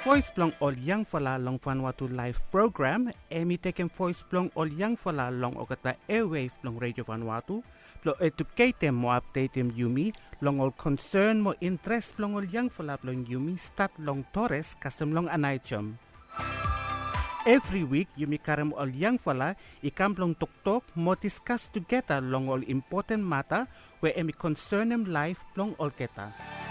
voice plong ol yang fala long Vanuatu live program. Emi taken voice plong ol yang fala long okata airwave long Radio Vanuatu. Plo educate mo update yumi long ol concern mo interest plong ol yang fala plong yumi start long Torres kasem long anaichom. Every week, yumi karam ol yang fala ikam long tok mo discuss together long ol important matter where emi concern life long ol keta.